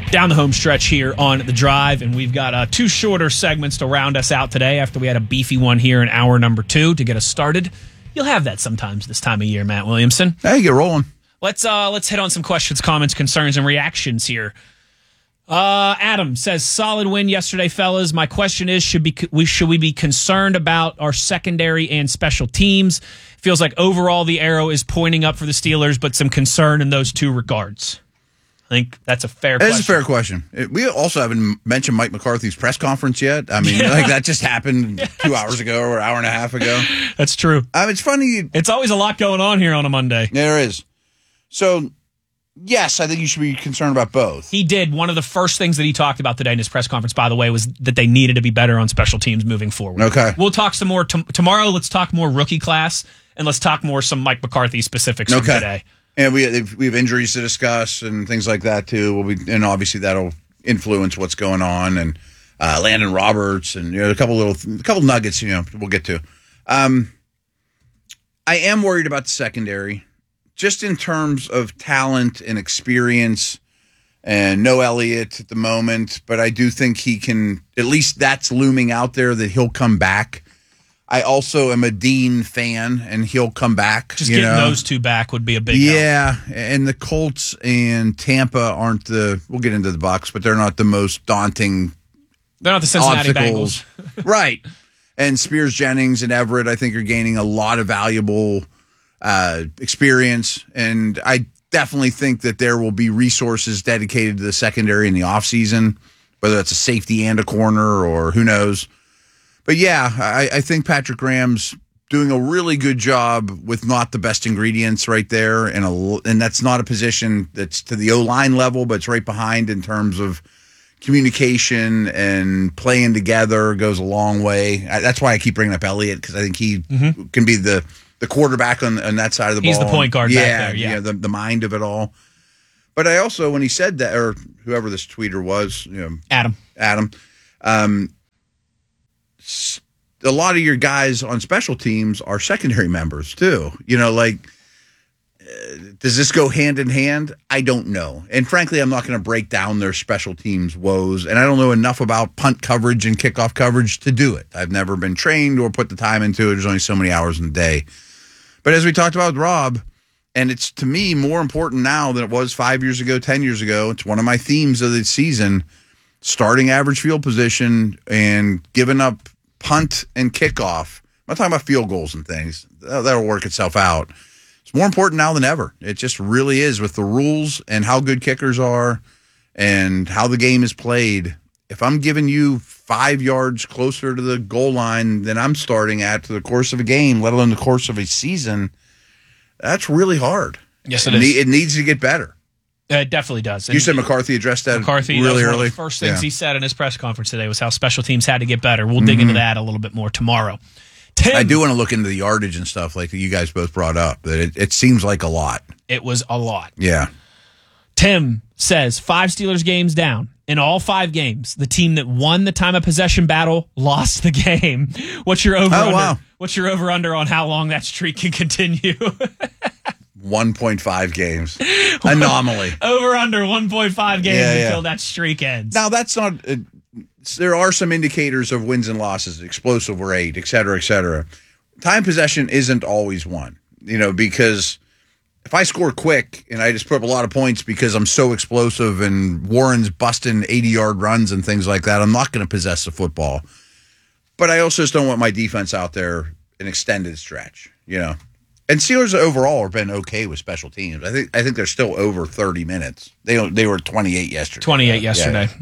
Down the home stretch here on The Drive, and we've got two shorter segments to round us out today after we had a beefy one here in hour number 2 to get us started. You'll have that sometimes this time of year, Matt Williamson. Hey, get rolling. Let's hit on some questions, comments, concerns, and reactions here. Adam says, solid win yesterday, fellas. My question is, should we be concerned about our secondary and special teams? Feels like overall the arrow is pointing up for the Steelers, but some concern in those two regards. I think that's a fair question. It is a fair question. We also haven't mentioned Mike McCarthy's press conference yet. I mean, like that just happened 2 hours ago or an hour and a half ago. That's true. It's funny. It's always a lot going on here on a Monday. There is. So, yes, I think you should be concerned about both. He did. One of the first things that he talked about today in his press conference, by the way, was that they needed to be better on special teams moving forward. Okay. We'll talk some more tomorrow. Let's talk more rookie class, and let's talk more some Mike McCarthy specifics from today. And we have injuries to discuss and things like that too. And obviously that'll influence what's going on. And Landon Roberts and a couple nuggets we'll get to. I am worried about the secondary, just in terms of talent and experience. And no Elliott at the moment, but I do think he can. At least that's looming out there that he'll come back. I also am a Dean fan, and he'll come back. Just getting those two back would be a big help. And the Colts and Tampa aren't we'll get into the Bucs, but they're not the most daunting. They're not the Cincinnati obstacles. Bengals. Right. And Spears, Jennings, and Everett, I think, are gaining a lot of valuable experience, and I definitely think that there will be resources dedicated to the secondary in the offseason, whether that's a safety and a corner or who knows. But yeah, I think Patrick Graham's doing a really good job with not the best ingredients right there, and that's not a position that's to the O-line level, but it's right behind in terms of communication and playing together goes a long way. That's why I keep bringing up Elliott, because I think he can be the quarterback on that side of the ball. He's the point guard back there, yeah. The mind of it all. But I also, when he said that, or whoever this tweeter was, Adam, a lot of your guys on special teams are secondary members too. Does this go hand in hand? I don't know. And frankly, I'm not going to break down their special teams woes. And I don't know enough about punt coverage and kickoff coverage to do it. I've never been trained or put the time into it. There's only so many hours in the day. But as we talked about with Rob, and it's to me more important now than it was 5 years ago, 10 years ago. It's one of my themes of the season, starting average field position and giving up punt and kickoff. I'm not talking about field goals and things. That'll work itself out. It's more important now than ever. It just really is, with the rules and how good kickers are and how the game is played. If I'm giving you 5 yards closer to the goal line than I'm starting at to the course of a game, let alone the course of a season, that's really hard. Yes, it is. It needs to get better. It definitely does. You said McCarthy addressed that really early. One of the first things he said in his press conference today was how special teams had to get better. We'll dig into that a little bit more tomorrow. Tim, I do want to look into the yardage and stuff like you guys both brought up. That it seems like a lot. It was a lot. Yeah. Tim says 5 Steelers games down. In all 5 games, the team that won the time of possession battle lost the game. What's your over-under? Wow. What's your over-under on how long that streak can continue? 1.5 games. Anomaly. Over-under 1.5 games until that streak ends. Now, that's not... there are some indicators of wins and losses, explosive rate, et cetera, et cetera. Time possession isn't always one, because if I score quick and I just put up a lot of points because I'm so explosive and Warren's busting 80-yard runs and things like that, I'm not going to possess the football. But I also just don't want my defense out there an extended stretch, And Steelers overall have been okay with special teams. I think they're still over 30 minutes. They were 28 yesterday. 28 yesterday. Yeah.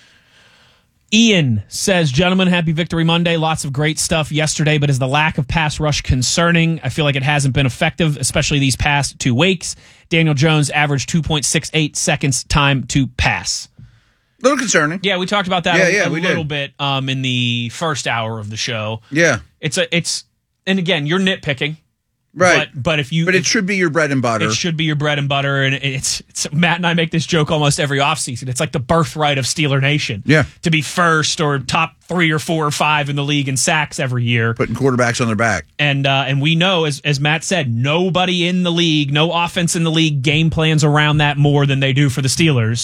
Ian says, gentlemen, happy Victory Monday. Lots of great stuff yesterday, but is the lack of pass rush concerning? I feel like it hasn't been effective, especially these past 2 weeks. Daniel Jones averaged 2.68 seconds time to pass. A little concerning. Yeah, we talked about that a little bit in the first hour of the show. Yeah. And again, you're nitpicking. Right. But it should be your bread and butter. It should be your bread and butter. And it's Matt and I make this joke almost every offseason. It's like the birthright of Steeler Nation. Yeah. To be first or top 3 or 4 or 5 in the league in sacks every year. Putting quarterbacks on their back. And we know, as Matt said, nobody in the league, no offense in the league game plans around that more than they do for the Steelers.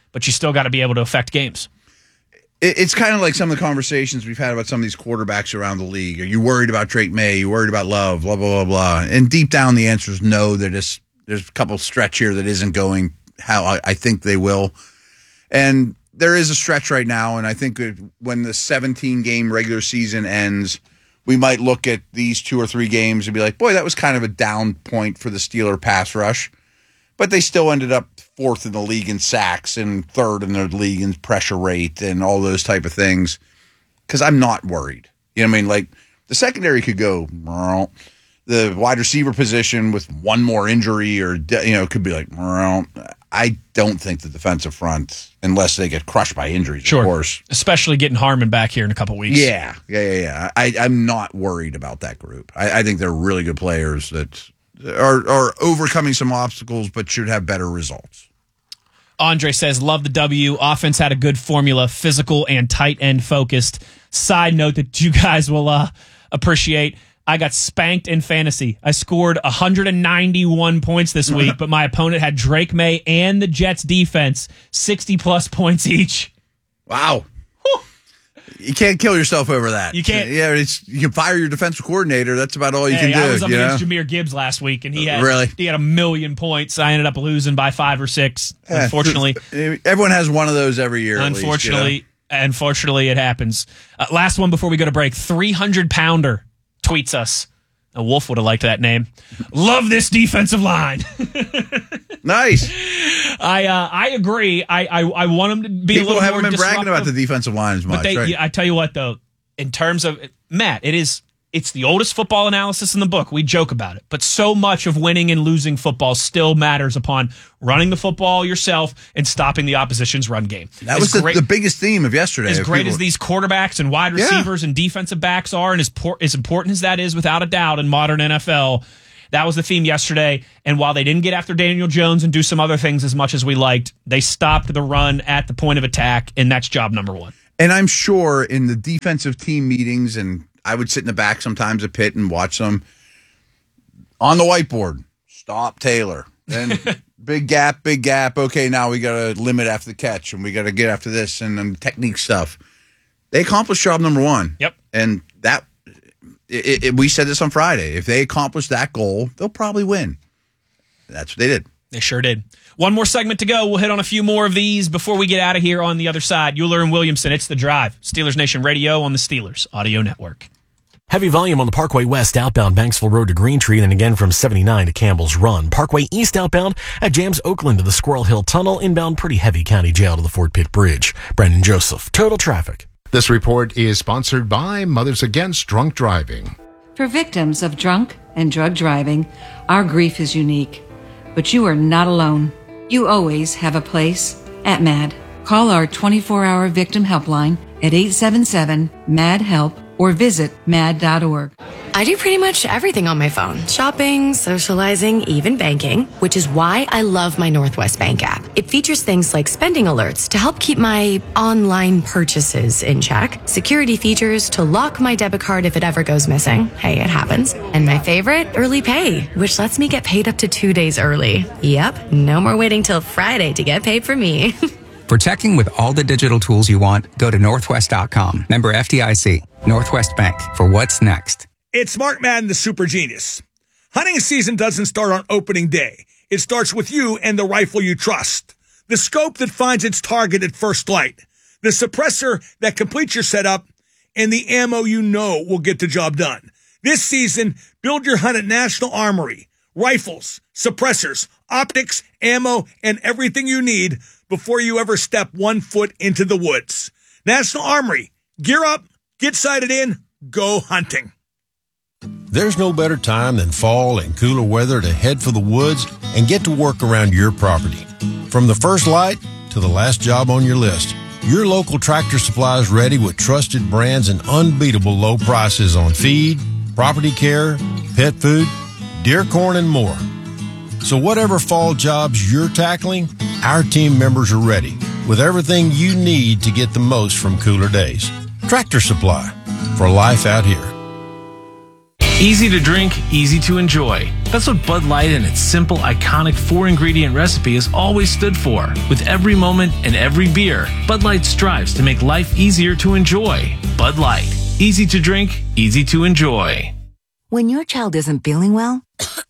but you still got to be able to affect games. It's kind of like some of the conversations we've had about some of these quarterbacks around the league. Are you worried about Drake May? Are you worried about Love? Blah, blah, blah, blah. And deep down, the answer is no. There's a couple stretch here that isn't going how I think they will. And there is a stretch right now, and I think when the 17-game regular season ends, we might look at these 2 or 3 games and be like, boy, that was kind of a down point for the Steeler pass rush. But they still ended up 4th in the league in sacks and 3rd in the league in pressure rate and all those type of things. Because I'm not worried. You know what I mean? Like, the secondary could go, the wide receiver position with one more injury or, could be like, I don't think the defensive front, unless they get crushed by injuries, sure. Of course. Especially getting Harmon back here in a couple weeks. Yeah. I'm not worried about that group. I think they're really good players that are overcoming some obstacles, but should have better results. Andre says, love the W. Offense had a good formula, physical and tight end focused. Side note that you guys will appreciate. I got spanked in fantasy. I scored 191 points this week, but my opponent had Drake May and the Jets defense, 60-plus points each. Wow. You can't kill yourself over that. You can't. Yeah, you can fire your defensive coordinator. That's about all you can do. I was up against Jahmyr Gibbs last week, and he had 1 million points. I ended up losing by 5 or 6. Unfortunately, everyone has one of those every year. Unfortunately, it happens. Last one before we go to break. 300-pounder tweets us. Wolf would have liked that name. Love this defensive line. Nice. I agree. I want them to be People a little more disruptive. People haven't been bragging about the defensive line as much. But I tell you what, though, in terms of Matt, it's the oldest football analysis in the book. We joke about it, but so much of winning and losing football still matters upon running the football yourself and stopping the opposition's run game. That was the biggest theme of yesterday. As great as these quarterbacks and wide receivers and defensive backs are, and as important as that is, without a doubt, in modern NFL, that was the theme yesterday. And while they didn't get after Daniel Jones and do some other things as much as we liked, they stopped the run at the point of attack, and that's job number 1. And I'm sure in the defensive team meetings, and I would sit in the back sometimes at Pitt and watch them on the whiteboard. Stop Taylor. Then big gap. Okay, now we got to limit after the catch, and we got to get after this and then technique stuff. They accomplished job number 1. Yep. And that we said this on Friday. If they accomplish that goal, they'll probably win. That's what they did. They sure did. One more segment to go. We'll hit on a few more of these before we get out of here on the other side. Euler and Williamson, it's The Drive. Steelers Nation Radio on the Steelers Audio Network. Heavy volume on the Parkway West outbound Banksville Road to Green Tree, and again from 79 to Campbell's Run. Parkway East outbound at James Oakland to the Squirrel Hill Tunnel, inbound Pretty Heavy County Jail to the Fort Pitt Bridge. Brandon Joseph, Total Traffic. This report is sponsored by Mothers Against Drunk Driving. For victims of drunk and drug driving, our grief is unique. But you are not alone. You always have a place at MAD. Call our 24-hour victim helpline at 877-MAD-HELP or visit mad.org. I do pretty much everything on my phone. Shopping, socializing, even banking, which is why I love my Northwest Bank app. It features things like spending alerts to help keep my online purchases in check, security features to lock my debit card if it ever goes missing. Hey, it happens. And my favorite, early pay, which lets me get paid up to 2 days early. Yep, no more waiting till Friday to get paid for me. For checking with all the digital tools you want, go to Northwest.com. Member FDIC. Northwest Bank. For what's next. It's Mark Madden, the super genius. Hunting season doesn't start on opening day. It starts with you and the rifle you trust. The scope that finds its target at first light. The suppressor that completes your setup. And the ammo you know will get the job done. This season, build your hunt at National Armory. Rifles, suppressors, optics, ammo, and everything you need before you ever step 1 foot into the woods. National Armory. Gear up, get sighted in, go hunting. There's no better time than fall and cooler weather to head for the woods and get to work around your property. From the first light to the last job on your list, your local Tractor Supply is ready with trusted brands and unbeatable low prices on feed, property care, pet food, deer corn, and more. So whatever fall jobs you're tackling, our team members are ready with everything you need to get the most from cooler days. Tractor Supply, for life out here. Easy to drink, easy to enjoy. That's what Bud Light and its simple, iconic 4-ingredient recipe has always stood for. With every moment and every beer, Bud Light strives to make life easier to enjoy. Bud Light. Easy to drink, easy to enjoy. When your child isn't feeling well,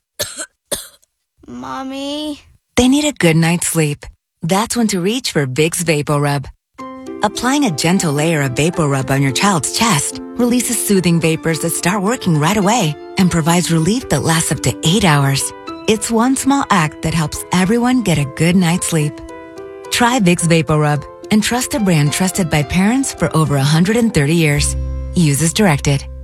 Mommy, they need a good night's sleep. That's when to reach for Vicks VapoRub. Applying a gentle layer of VapoRub on your child's chest releases soothing vapors that start working right away and provides relief that lasts up to 8 hours. It's one small act that helps everyone get a good night's sleep. Try Vicks VapoRub and trust a brand trusted by parents for over 130 years. Use as directed.